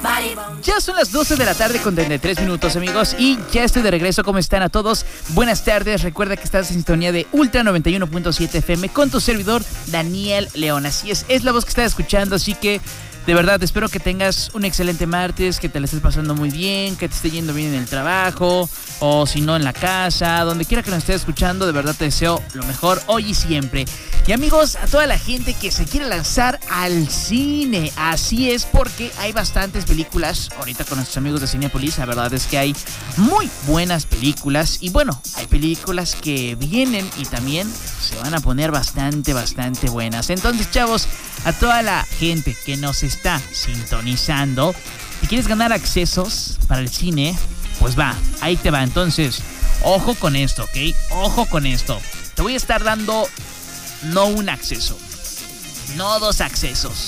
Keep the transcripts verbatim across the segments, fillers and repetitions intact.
Ya son las doce de la tarde con treinta y tres minutos, amigos, y ya estoy de regreso. ¿Cómo están a todos? Buenas tardes. Recuerda que estás en sintonía de Ultra noventa y uno punto siete F M con tu servidor Daniel León. Así es, es la voz que estás escuchando, así que de verdad espero que tengas un excelente martes, que te la estés pasando muy bien, que te esté yendo bien en el trabajo, o si no en la casa, donde quiera que nos estés escuchando. De verdad te deseo lo mejor hoy y siempre. Y amigos, a toda la gente que se quiere lanzar al cine, así es, porque hay bastantes películas ahorita con nuestros amigos de Cinépolis. La verdad es que hay muy buenas películas, y bueno, hay películas que vienen y también se van a poner bastante, bastante buenas. Entonces, chavos, a toda la gente que nos está sintonizando, si quieres ganar accesos para el cine, pues va, ahí te va. Entonces, ojo con esto, ¿ok? Ojo con esto. Te voy a estar dando no un acceso, no dos accesos,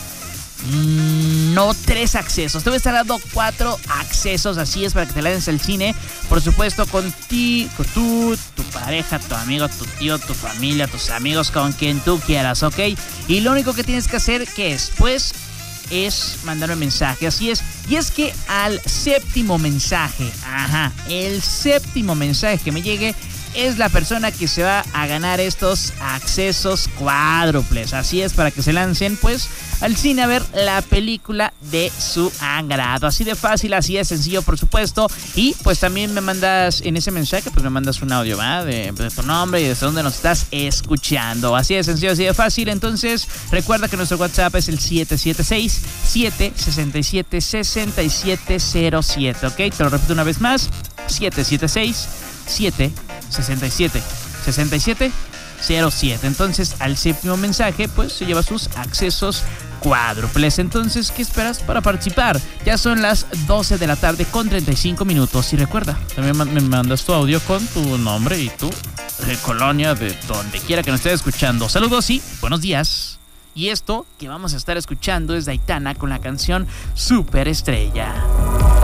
no tres accesos. Te voy a estar dando cuatro accesos, así es, para que te lances al cine. Por supuesto, con ti, con tú, tu pareja, tu amigo, tu tío, tu familia, tus amigos, con quien tú quieras, ¿ok? Y lo único que tienes que hacer, ¿qué es? Pues es mandar un mensaje, así es. Y es que al séptimo mensaje, ajá, el séptimo mensaje que me llegue, es la persona que se va a ganar estos accesos cuádruples. Así es, para que se lancen pues al cine a ver la película de su agrado. Así de fácil, así de sencillo, por supuesto. Y pues también me mandas en ese mensaje, pues me mandas un audio, ¿va? De, de tu nombre y desde dónde nos estás escuchando. Así de sencillo, así de fácil. Entonces recuerda que nuestro WhatsApp es el siete siete seis, siete seis siete, seis siete cero siete, ¿ok? Te lo repito una vez más, siete siete seis, siete sesenta y siete, sesenta y siete cero siete. Entonces, al séptimo mensaje, pues se lleva sus accesos cuádruples. Entonces, ¿qué esperas para participar? Ya son las doce de la tarde con treinta y cinco minutos. Y recuerda, también me mandas tu audio con tu nombre y tu eh, colonia, de donde quiera que nos estés escuchando. Saludos y buenos días. Y esto que vamos a estar escuchando es de Aitana con la canción Superestrella.